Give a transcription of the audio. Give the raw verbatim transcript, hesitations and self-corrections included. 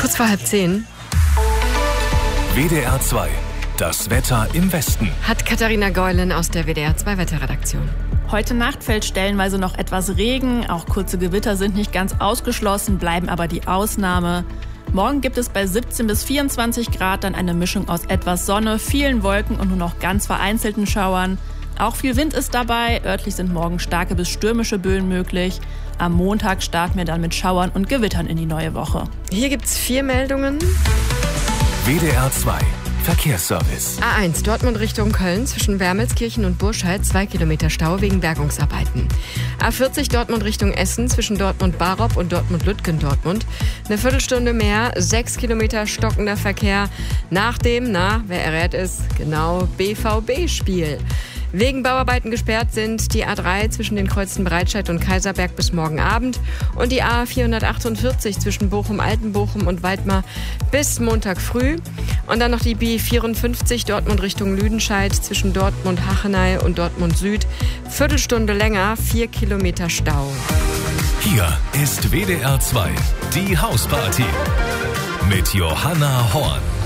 Kurz vor halb zehn. W D R zwei. Das Wetter im Westen. Hat Katharina Geulen aus der W D R zwei Wetterredaktion. Heute Nacht fällt stellenweise noch etwas Regen. Auch kurze Gewitter sind nicht ganz ausgeschlossen, bleiben aber die Ausnahme. Morgen gibt es bei siebzehn bis vierundzwanzig Grad dann eine Mischung aus etwas Sonne, vielen Wolken und nur noch ganz vereinzelten Schauern. Auch viel Wind ist dabei. Örtlich sind morgen starke bis stürmische Böen möglich. Am Montag starten wir dann mit Schauern und Gewittern in die neue Woche. Hier gibt's vier Meldungen. W D R zwei. Verkehrsservice. A eins, Dortmund Richtung Köln, zwischen Wermelskirchen und Burscheid, zwei Kilometer Stau wegen Bergungsarbeiten. A vierzig, Dortmund Richtung Essen, zwischen Dortmund-Barop und Dortmund-Lütgendortmund. Eine Viertelstunde mehr, sechs Kilometer stockender Verkehr nach dem, na, wer errät es, genau, B V B-Spiel. Wegen Bauarbeiten gesperrt sind die A drei zwischen den Kreuzen Breitscheid und Kaiserberg bis morgen Abend und die A vierhundertachtundvierzig zwischen Bochum-Altenbochum und Weidmar bis Montag früh. Und dann noch die B vierundfünfzig Dortmund Richtung Lüdenscheid zwischen Dortmund-Hachenay und Dortmund Süd. Viertelstunde länger, vier Kilometer Stau. Hier ist W D R zwei, die Hausparty mit Johanna Horn.